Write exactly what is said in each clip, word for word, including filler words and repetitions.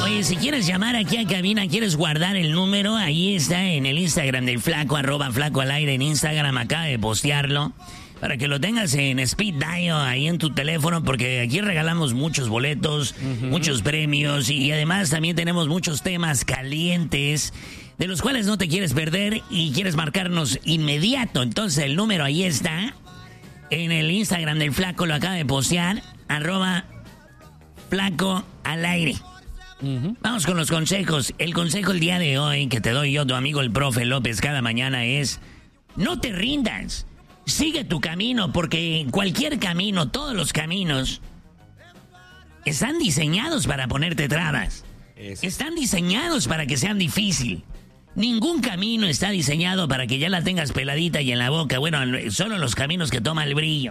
Oye, si quieres llamar aquí a cabina, quieres guardar el número, ahí está en el Instagram del Flaco, arroba Flaco al aire en Instagram, acaba de postearlo. Para que lo tengas en speed dial ahí en tu teléfono, porque aquí regalamos muchos boletos, uh-huh. muchos premios y además también tenemos muchos temas calientes de los cuales no te quieres perder y quieres marcarnos inmediato. Entonces el número ahí está en el Instagram del Flaco, lo acaba de postear, arroba Flaco al aire. Uh-huh. Vamos con los consejos. El consejo el día de hoy que te doy yo, tu amigo el profe López, cada mañana es: no te rindas. Sigue tu camino, porque cualquier camino, todos los caminos, están diseñados para ponerte trabas. Eso. Están diseñados para que sean difíciles. Ningún camino está diseñado para que ya la tengas peladita y en la boca. Bueno, solo los caminos que toma el brillo.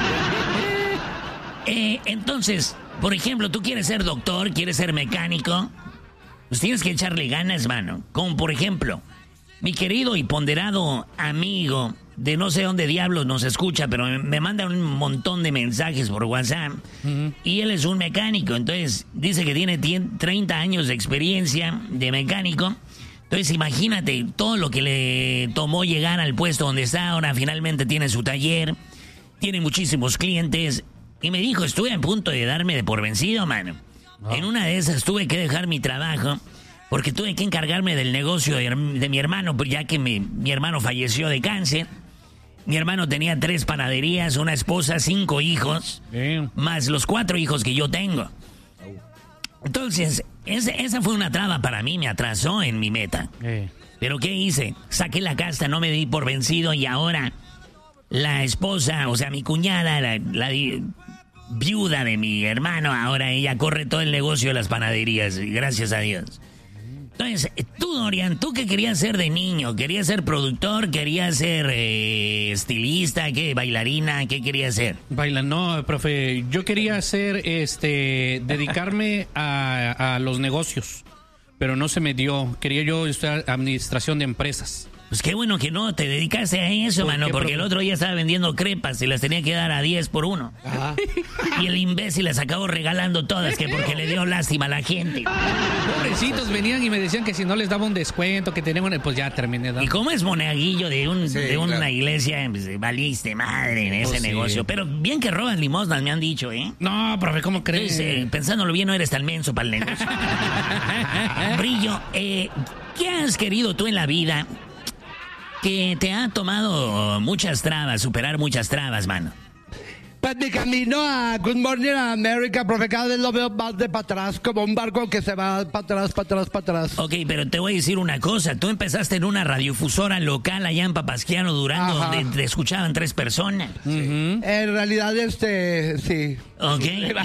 eh, entonces, por ejemplo, tú quieres ser doctor, quieres ser mecánico, pues tienes que echarle ganas, mano. Como por ejemplo, mi querido y ponderado amigo de no sé dónde diablos nos escucha, pero me manda un montón de mensajes por WhatsApp. Uh-huh. Y él es un mecánico, entonces dice que tiene treinta años de experiencia de mecánico. Entonces imagínate todo lo que le tomó llegar al puesto donde está ahora. Finalmente tiene su taller, tiene muchísimos clientes. Y me dijo, estuve a punto de darme de por vencido, mano. Oh. En una de esas tuve que dejar mi trabajo porque tuve que encargarme del negocio de, de mi hermano, ya que mi, mi hermano falleció de cáncer. Mi hermano tenía tres panaderías, una esposa, cinco hijos, Damn. más los cuatro hijos que yo tengo. Entonces, ese, esa fue una traba para mí, me atrasó en mi meta. Eh. Pero ¿qué hice? Saqué la casta, no me di por vencido y ahora la esposa, o sea, mi cuñada, la, la viuda de mi hermano, ahora ella corre todo el negocio de las panaderías, gracias a Dios. Entonces, tú, Dorian, ¿tú qué querías ser de niño? ¿Querías ser productor? ¿Querías ser eh, estilista? ¿Qué? ¿Bailarina? ¿Qué querías ser? Baila, no, profe. Yo quería hacer, este, dedicarme a, a los negocios, pero no se me dio. Quería yo estudiar administración de empresas. Pues qué bueno que no te dedicaste a eso, ¿Por mano, qué, porque profe? El otro día estaba vendiendo crepas y las tenía que dar a diez por uno. Ajá. Y el imbécil las acabó regalando todas, que porque le dio lástima a la gente. Pobrecitos, venían y me decían que si no les daba un descuento, que teníamos, pues ya terminé dando. Y como es monaguillo de, un, sí, de una claro. iglesia, pues, valiste madre en ese oh, negocio. Sí. Pero bien que roban limosnas, me han dicho, ¿eh? No, profe, ¿cómo crees? Entonces, eh, pensándolo bien, no eres tan menso para el negocio. Brillo, eh, ¿qué has querido tú en la vida que te ha tomado muchas trabas, superar muchas trabas, mano? Pues mi camino a Good Morning America, profe, cada vez lo veo más de para atrás, como un barco que se va para atrás, para atrás, para atrás. Ok, pero te voy a decir una cosa. Tú empezaste en una radiofusora local allá en Papasquiaro, Durango, Ajá. donde te escuchaban tres personas. Sí. Uh-huh. En realidad, este, sí. Ok.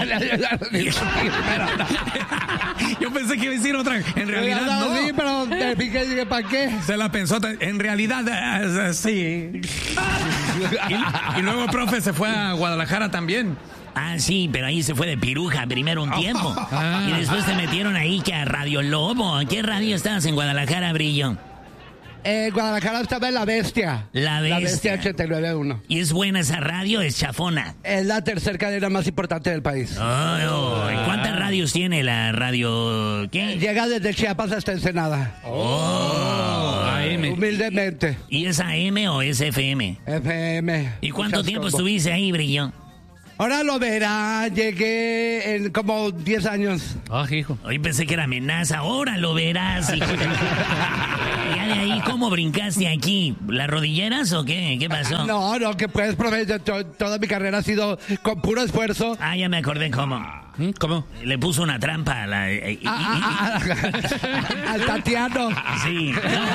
Yo pensé que iba a decir otra. En realidad, no. no. Sí, pero te fijé y dije, ¿para qué? Se la pensó. En realidad, uh, sí. y, y luego, profe, se fue a Guadalajara también. Ah, sí, pero ahí se fue de piruja primero un tiempo. Ah. Y después te metieron ahí que a Radio Lobo. ¿En qué radio estabas en Guadalajara, Brillo? Eh, Guadalajara estaba en La Bestia. La Bestia. La Bestia ochenta y nueve punto uno. ¿Y es buena esa radio? ¿Es chafona? Es la tercera cadena más importante del país. Oh, oh. ¿Cuántas radios tiene la radio? ¿Qué? Llega desde Chiapas hasta Ensenada. Oh. A M. Humildemente. ¿Y es A M o es F M? F M. ¿Y cuánto Muchas tiempo combo. estuviste ahí, Brillo? Ahora lo verá, llegué en como diez años. Ah, oh, hijo. Hoy pensé que era amenaza, ahora lo verás, hijo. Ya de ahí, ¿cómo brincaste aquí? ¿Las rodilleras o qué? ¿Qué pasó? No, no, que pues, profe, to- toda mi carrera ha sido con puro esfuerzo. Ah, ya me acordé cómo. ¿Cómo? Le puso una trampa a la... Eh, ah, y, ah, ah, al Tatiano. Sí. No.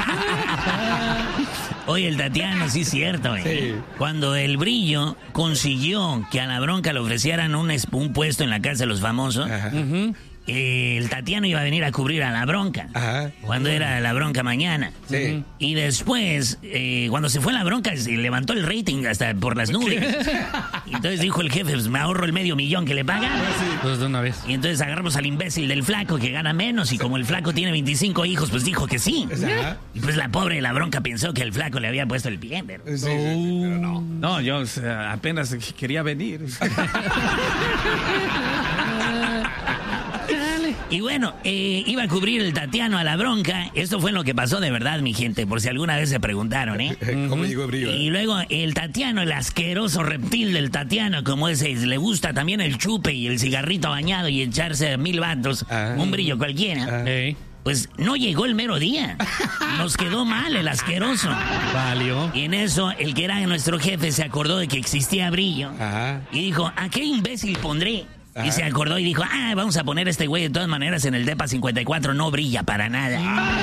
Oye, el Tatiano, sí es cierto, ¿eh? Sí. Cuando el Brillo consiguió que a la Bronca le ofrecieran un, un puesto en la Casa de los Famosos, uh-huh. eh, el Tatiano iba a venir a cubrir a la Bronca. Ajá. Cuando uh-huh. era la Bronca mañana. Sí. Y después, eh, cuando se fue la Bronca, se levantó el rating hasta por las nubes. Y entonces dijo el jefe, pues me ahorro el medio millón que le pagan. Pues de una vez. Y entonces agarramos al imbécil del flaco que gana menos. Y como el flaco tiene veinticinco hijos, pues dijo que sí. Ajá. Y pues la pobre la Bronca pensó que el flaco le había puesto el pie. Pero, sí, sí, sí, pero no. No, yo o sea, apenas quería venir. Y bueno, eh, iba a cubrir el Tatiano a la bronca. Esto fue lo que pasó de verdad, mi gente, por si alguna vez se preguntaron, ¿eh? ¿Cómo llegó Brillo? Y luego el Tatiano, el asqueroso reptil del Tatiano, como ese, le gusta también el chupe y el cigarrito bañado y echarse mil vatos, Ah. un brillo cualquiera. Ey, Pues no llegó el mero día. Nos quedó mal el asqueroso. valió. Y en eso, el que era nuestro jefe se acordó de que existía Brillo. Ajá. Y dijo, ¿a qué imbécil pondré? Ajá. Y se acordó y dijo, ah, vamos a poner a este güey de todas maneras en el Depa cincuenta y cuatro, no brilla para nada.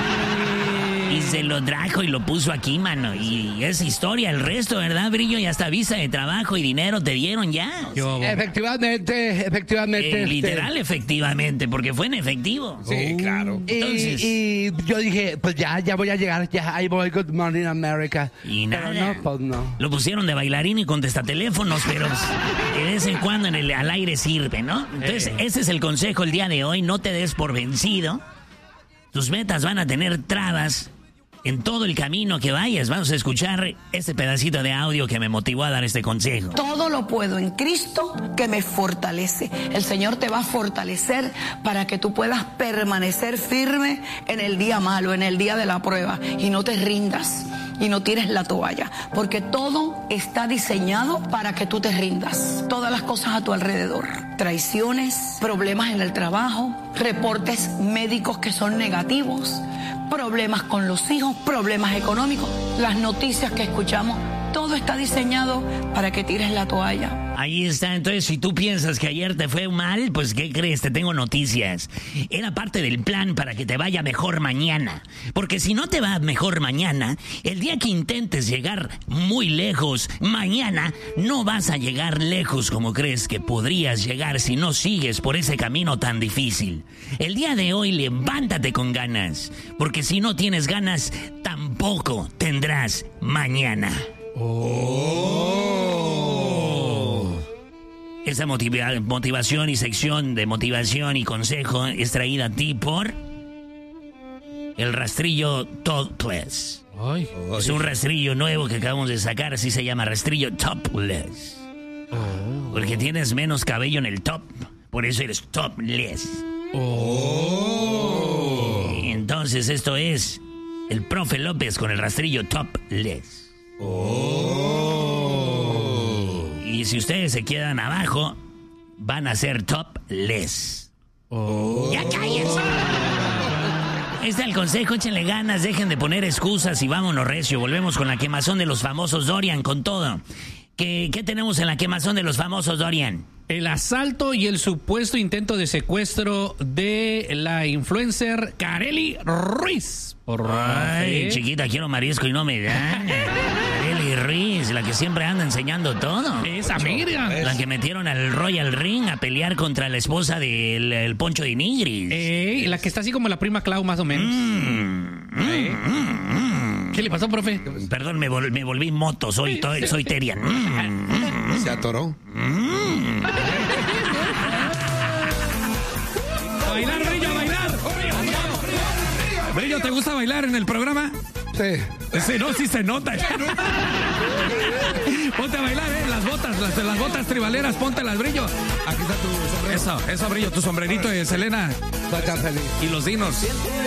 Y se lo trajo y lo puso aquí, mano. Y es historia el resto, ¿verdad, Brillo? Y hasta visa de trabajo y dinero te dieron ya. ¿Qué hubo? Efectivamente, efectivamente. Eh, este, literal, efectivamente, porque fue en efectivo. Sí, claro. Y, Entonces- y yo dije, pues ya, ya voy a llegar, ya, ahí voy, Good Morning America. Y nada. Pero no, pues no. Lo pusieron de bailarín y contestateléfonos, pero de vez en cuando en el, al aire sirve, ¿no? Entonces, ese es el consejo el día de hoy. No te des por vencido. Tus metas van a tener trabas en todo el camino que vayas. Vamos a escuchar este pedacito de audio que me motivó a dar este consejo. Todo lo puedo en Cristo que me fortalece. El Señor te va a fortalecer para que tú puedas permanecer firme en el día malo, en el día de la prueba, y no te rindas y no tires la toalla, porque todo está diseñado para que tú te rindas. Todas las cosas a tu alrededor, traiciones, problemas en el trabajo, reportes médicos que son negativos, problemas con los hijos, problemas económicos, las noticias que escuchamos, todo está diseñado para que tires la toalla. Ahí está. Entonces, si tú piensas que ayer te fue mal, pues ¿qué crees? Te tengo noticias. Era parte del plan para que te vaya mejor mañana. Porque si no te va mejor mañana, el día que intentes llegar muy lejos mañana, no vas a llegar lejos como crees que podrías llegar si no sigues por ese camino tan difícil. El día de hoy levántate con ganas, porque si no tienes ganas, tampoco tendrás mañana. Esa motiva- motivación y sección de motivación y consejo es traída a ti por el rastrillo Topless. Ay, Es un rastrillo nuevo que acabamos de sacar, así se llama, rastrillo Topless. Porque tienes menos cabello en el top, por eso eres topless. Entonces esto es el profe López con el rastrillo Topless. Y si ustedes se quedan abajo, van a ser topless. ¡Ya cállense! Ahí está el consejo, échenle ganas, dejen de poner excusas y vámonos recio. Volvemos con la quemazón de los famosos Dorian, con todo. ¿Qué, qué tenemos en la quemazón de los famosos Dorian? el asalto y el supuesto intento de secuestro de la influencer Kareli Ruiz. Por Ay, Rafael. chiquita, quiero marisco y no me dan. Kareli Ruiz, la que siempre anda enseñando todo. Esa mira. La que metieron al Royal Ring a pelear contra la esposa del el Poncho de Nigris. Eh, la que está así como la prima Clau, más o menos. Mm, Eh. mm, mm. ¿Qué le pasó, profe? Perdón, me, vol- me volví moto, soy, to- soy Terian. Mm, mm, Se atoró. mm. A bailar, Brillo, a bailar. Brillo, ¿te gusta bailar en el programa? Sí. Sí, no, sí se nota. Ponte a bailar, ¿eh? Las botas, las, las botas tribaleras, póntelas, Brillo. Aquí está tu sombrero. Eso, eso, Brillo, tu sombrerito de Selena Estoy tan feliz. y los dinos.